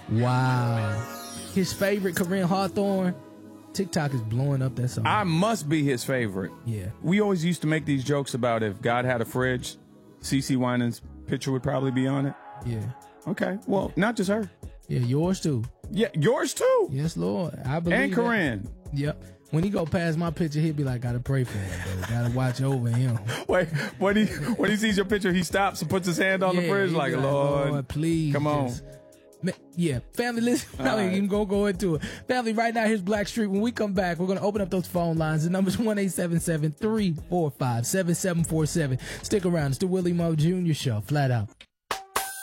Wow. His favorite, Corinne Hawthorne. TikTok is blowing up that song. I must be his favorite. Yeah. We always used to make these jokes about if God had a fridge, CeCe Winans' picture would probably be on it. Yeah. Okay. Well, not just her. Yeah, yours too. Yeah, yours too. Yes, Lord. I believe And Corinne. That. Yep. When he go past my picture, he'll be like, gotta pray for him, bro. Gotta watch over him. Wait, when he sees your picture, he stops and puts his hand on the fridge like, Lord, please. come on. Yeah, family, listen. I mean, you can go into it. Family, right now, here's Black Street. When we come back, we're going to open up those phone lines. The number's 1-877-345-7747. Stick around. It's the Willie Moore Jr. Show. Flat out.